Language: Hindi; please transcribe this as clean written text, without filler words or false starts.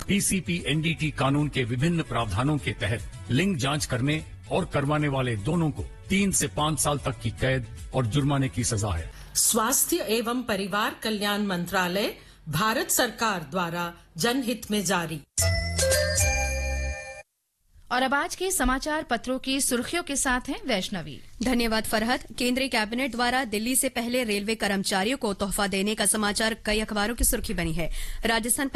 पीसीपी एनडीटी कानून के विभिन्न प्रावधानों के तहत लिंग जांच करने और करवाने वाले दोनों को 3 से 5 साल तक की कैद और जुर्माने की सजा है। स्वास्थ्य एवं परिवार कल्याण मंत्रालय, भारत सरकार द्वारा जनहित में जारी। और अब आज के समाचार पत्रों की सुर्खियों के साथ हैं वैष्णवी। धन्यवाद फरहत। केंद्रीय कैबिनेट द्वारा दिल्ली से पहले रेलवे कर्मचारियों को तोहफा देने का समाचार कई अखबारों की सुर्खी बनी है। राजस्थान